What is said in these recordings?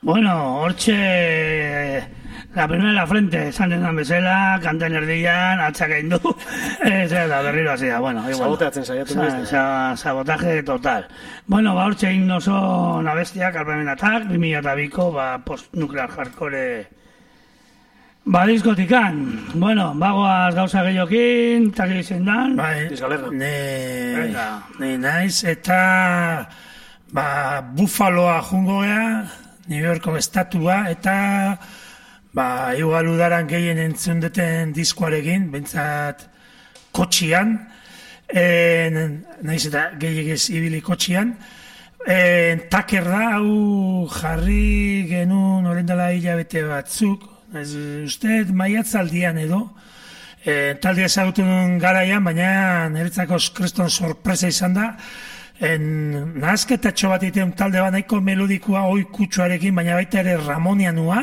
Bueno, hortxe, la primera en la frente, esan den bezala, kanten erdian, atzakain du, da berriro hasia, bueno, igual. Saboteatzen saiatu naiz. Sabotaje total. Bueno, hortxe egin oso nabestiak, Alpamen Attack, 2002ko, post-nuclear hardcore, diskotikan. Bueno, bagoaz gauza gehiokin, taki izen dan. Diskalerra. Ne naiz, eta Buffaloa jungo gea, New Yorko estatua, eta igual udaran gehien entzun duten diskoarekin, bentsat kotxian, naiz eta gehiagez ibili kotxian, taker da, hau jarri genuen orendala hilabete batzuk, uste maiatzaldian edo, talde ezagutu duen garaian, baina niretzako kriston sorpresa izan da, nahazketatxo bat iteun talde bat nahiko melodikoa oikutsuarekin, baina baita ere ramonianua,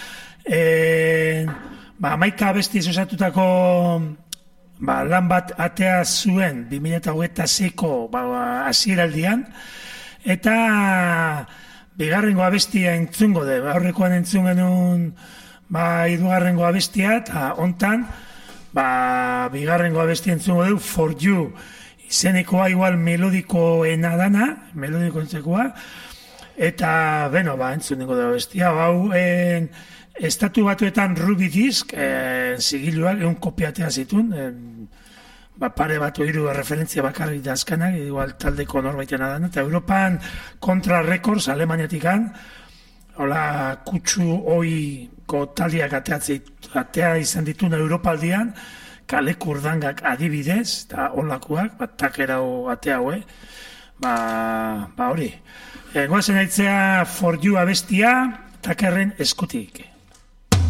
maika abestiz osatutako lan bat atea zuen 2026ko hasieraldian, eta bigarrengo abestia entzungo de, aurrekoan entzun genuen hirugarrengo abestia, eta hontan bigarrengo abestia entzungo du For You izenekoa igual melodikoena dana, melodiko entzekoa, eta, entzun dingo da bestia, estatu batuetan Ruby Disc, zigiluak, kopiatea zituen, pare batu hiru referentzia bakarrik dazkanak, igual taldeko norbaitena dana, eta Europan Contra Records, Alemaniatikan, hola, kutsu oiko taldiak atea izan dituen Europaldian, kale kurdangak adibidez, eta holakoak, takerau atea hoe, hori. Goazen aitzea For You abestia, takerren eskutik.